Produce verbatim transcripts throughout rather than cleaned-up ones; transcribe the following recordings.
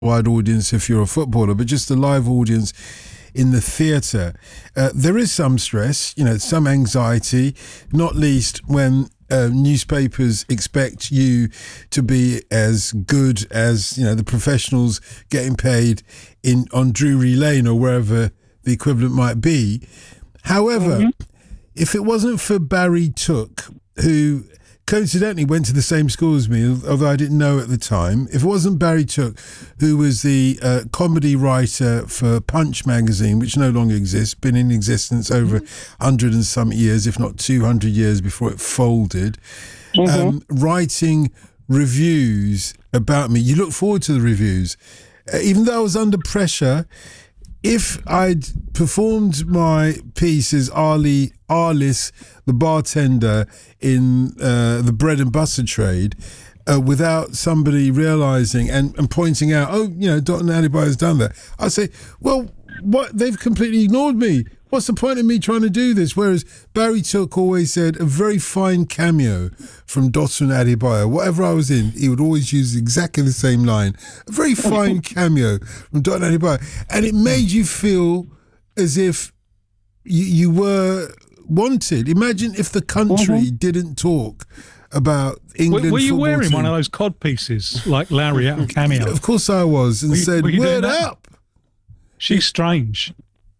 wide audience if you're a footballer, but just the live audience in the theatre. Uh, there is some stress, you know, some anxiety, not least when uh, newspapers expect you to be as good as, you know, the professionals getting paid in on Drury Lane or wherever the equivalent might be. However, mm-hmm. if it wasn't for Barry Took, who coincidentally went to the same school as me, although I didn't know at the time. If it wasn't Barry Took, who was the uh, comedy writer for Punch magazine, which no longer exists, been in existence over a hundred and some years, if not two hundred years before it folded, mm-hmm. um, writing reviews about me. You look forward to the reviews. Uh, even though I was under pressure, if I'd performed my piece as Ali Arliss, the bartender in uh, the bread and butter trade, uh, without somebody realising and, and pointing out, oh, you know, Doctor Adebayo has done that, I'd say, well, what? They've completely ignored me. What's the point of me trying to do this? Whereas Barry Took always said a very fine cameo from Doctor Adebayo. Whatever I was in, he would always use exactly the same line. A very fine cameo from Doctor Adebayo. And it made you feel as if you, you were wanted. Imagine if the country mm-hmm. didn't talk about England. Were, were you wearing team. one of those cod pieces like Larry out of Cameo? Of course I was, and were you, said, "Word up." She's strange.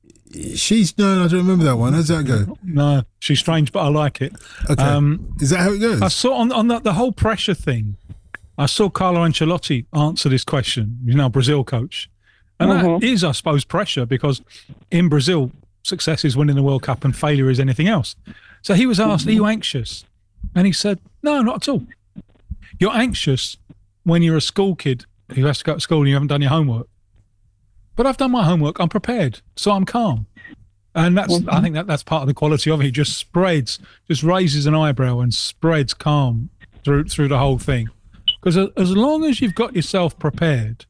She's no, I don't remember that one. How's that go? No, she's strange, but I like it. Okay, um, is that how it goes? I saw on on the, the whole pressure thing. I saw Carlo Ancelotti answer this question. You know, Brazil coach, and mm-hmm. that is, I suppose, pressure because in Brazil, success is winning the World Cup and failure is anything else. So he was asked, "Are you anxious?" And he said, "No, not at all. You're anxious when you're a school kid who has to go to school and you haven't done your homework. But I've done my homework. I'm prepared, so I'm calm." And that's, mm-hmm. I think that that's part of the quality of it. He just spreads, just raises an eyebrow and spreads calm through through the whole thing. Because as long as you've got yourself prepared,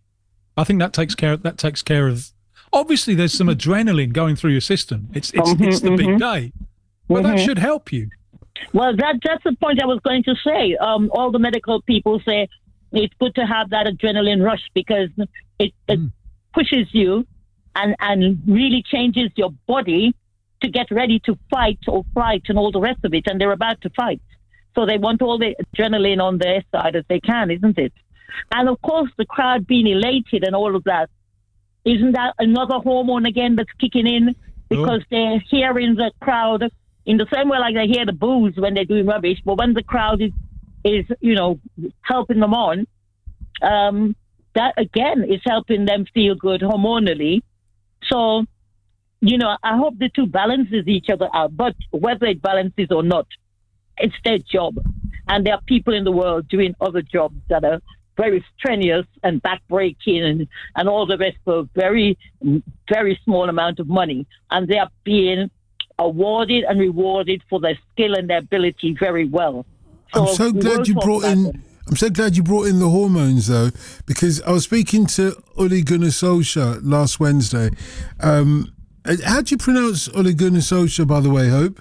I think that takes care. That takes care of. Obviously, there's some adrenaline going through your system. It's it's mm-hmm, it's the mm-hmm. big day, but mm-hmm. that should help you. Well, that that's the point I was going to say. Um, all the medical people say it's good to have that adrenaline rush because it, it mm. pushes you and, and really changes your body to get ready to fight or fight and all the rest of it. And they're about to fight. So they want all the adrenaline on their side as they can, isn't it? And of course, the crowd being elated and all of that. Isn't that another hormone again that's kicking in? Because oh. they're hearing the crowd in the same way like they hear the boos when they're doing rubbish. But when the crowd is, is you know, helping them on, um, that again is helping them feel good hormonally. So, you know, I hope the two balances each other out. But whether it balances or not, it's their job. And there are people in the world doing other jobs that are very strenuous and backbreaking and, and all the rest for a very, very small amount of money. And they are being awarded and rewarded for their skill and their ability very well. So I'm so glad you brought in... I'm so glad you brought in the hormones, though, because I was speaking to Ole Gunnar Solskjaer last Wednesday. Um, how do you pronounce Ole Gunnar Solskjaer, by the way, Hope?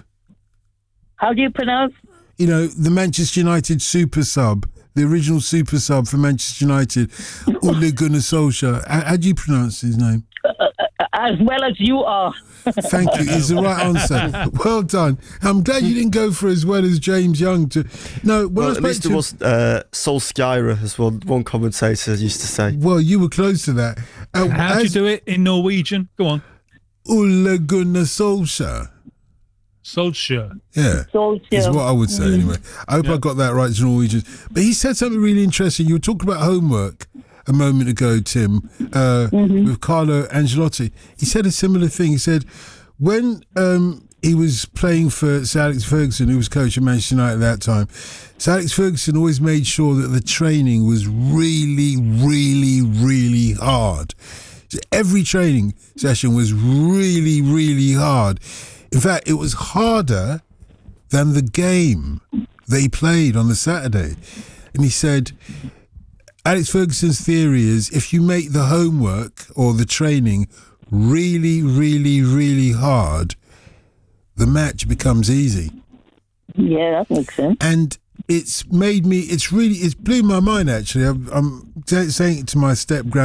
How do you pronounce? You know, the Manchester United super sub, the original super sub for Manchester United, Ole Gunnar Solskjaer. How, how do you pronounce his name? Uh, as well as you are. Thank you. Is the right answer. Well done. I'm glad you didn't go for as well as James Young. To no. Well, at least it was uh, Solskjaer, as one one commentator used to say. Well, you were close to that. Uh, How do you do it in Norwegian? Go on. Ole Gunnar Solskjaer. Solskjaer. Yeah, Solskjaer. Is what I would say anyway. I hope yeah. I got that right to Norwegian. But he said something really interesting. You were talking about homework a moment ago, Tim, uh, mm-hmm. with Carlo Ancelotti. He said a similar thing. He said when um, he was playing for Sir Alex Ferguson, who was coach of Manchester United at that time, Sir Alex Ferguson always made sure that the training was really, really, really hard. So every training session was really, really hard. In fact, it was harder than the game they played on the Saturday. And he said... Alex Ferguson's theory is if you make the homework or the training really, really, really hard, the match becomes easy. Yeah, that makes sense. And it's made me, it's really, it's blew my mind actually. I'm, I'm saying it to my step-grand.